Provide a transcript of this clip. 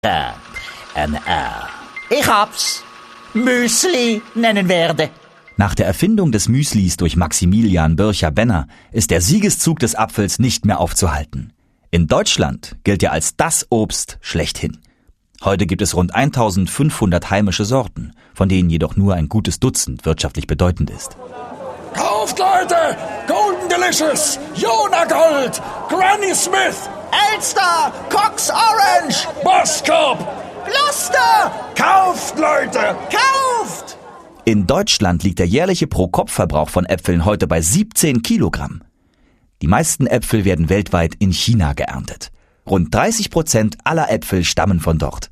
NR. Ich hab's. Müsli nennen werde. Nach der Erfindung des Müslis durch Maximilian Bircher-Benner ist der Siegeszug des Apfels nicht mehr aufzuhalten. In Deutschland gilt er als das Obst schlechthin. Heute gibt es rund 1500 heimische Sorten, von denen jedoch nur ein gutes Dutzend wirtschaftlich bedeutend ist. Kauft, Leute! Golden Delicious, Jona Gold, Granny Smith, Elster, Cox Orange, Boskop! Gloucester. Kauft, Leute! Kauft! In Deutschland liegt der jährliche Pro-Kopf-Verbrauch von Äpfeln heute bei 17 Kilogramm. Die meisten Äpfel werden weltweit in China geerntet. Rund 30% aller Äpfel stammen von dort.